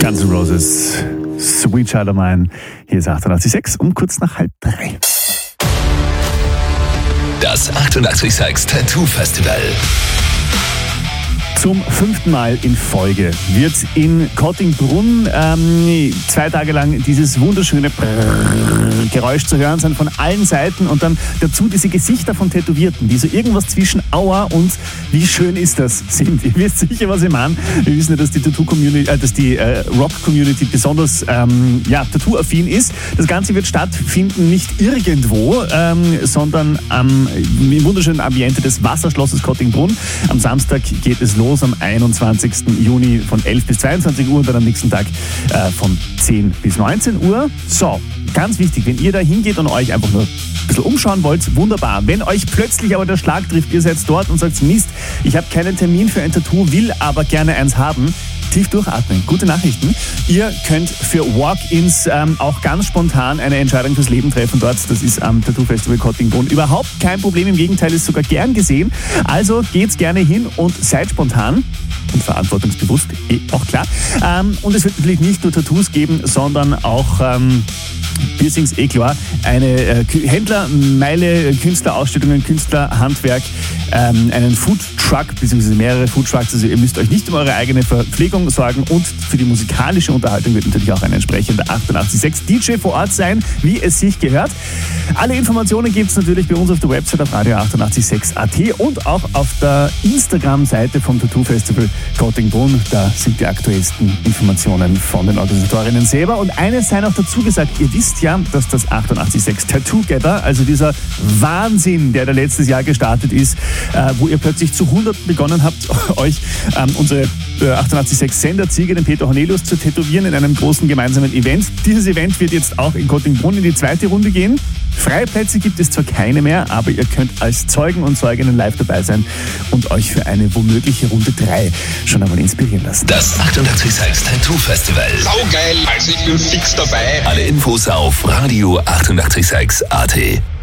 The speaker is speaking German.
Guns N' Roses, Sweet Child of Mine. Hier ist 88.6 um kurz nach 2:30. Das 88.6 Tattoo Festival. Zum 5. Mal in Folge wird in Kottingbrunn 2 Tage lang dieses wunderschöne Geräusch zu hören sein von allen Seiten und dann dazu diese Gesichter von Tätowierten, die so irgendwas zwischen Aua und wie schön ist das sind. Ihr wisst sicher, was ich meine. Wir wissen ja, dass die Rock-Community besonders tattoo-affin ist. Das Ganze wird stattfinden nicht irgendwo, sondern im wunderschönen Ambiente des Wasserschlosses Kottingbrunn. Am Samstag geht es los. Am 21. Juni von 11 bis 22 Uhr und dann am nächsten Tag von 10 bis 19 Uhr. So, ganz wichtig, wenn ihr da hingeht und euch einfach nur ein bisschen umschauen wollt, wunderbar. Wenn euch plötzlich aber der Schlag trifft, ihr seid dort und sagt, Mist, ich habe keinen Termin für ein Tattoo, will aber gerne eins haben, tief durchatmen. Gute Nachrichten. Ihr könnt für Walk-ins auch ganz spontan eine Entscheidung fürs Leben treffen dort. Das ist am Tattoo Festival Kottingbrunn überhaupt kein Problem. Im Gegenteil, ist sogar gern gesehen. Also geht's gerne hin und seid spontan und verantwortungsbewusst, auch klar. Und es wird natürlich nicht nur Tattoos geben, sondern auch Piercings, klar. Eine Händlermeile, Künstlerausstellungen, Künstlerhandwerk, einen Foodtruck, beziehungsweise mehrere Foodtrucks. Also ihr müsst euch nicht um eure eigene Verpflegung sorgen und für die musikalische Unterhaltung wird natürlich auch ein entsprechender 88.6 DJ vor Ort sein, wie es sich gehört. Alle Informationen gibt es natürlich bei uns auf der Website auf radio886.at und auch auf der Instagram-Seite vom Tattoo Festival Kottingbrunn. Da sind die aktuellsten Informationen von den Organisatorinnen selber. Und eines sei noch dazu gesagt, ihr wisst ja, dass das 88.6 Tattoo Gather, also dieser Wahnsinn, der da letztes Jahr gestartet ist, wo ihr plötzlich zu 100 begonnen habt, euch unsere 88.6 Senderziege, den Peter Hornelius, zu tätowieren in einem großen gemeinsamen Event. Dieses Event wird jetzt auch in Kottingbrunn in die 2. Runde gehen. Freiplätze gibt es zwar keine mehr, aber ihr könnt als Zeugen und Zeuginnen live dabei sein und euch für eine womögliche Runde 3 schon einmal inspirieren lassen. Das 88.6 Tattoo Festival. Saugeil, also ich bin fix dabei. Alle Infos auf radio886.at.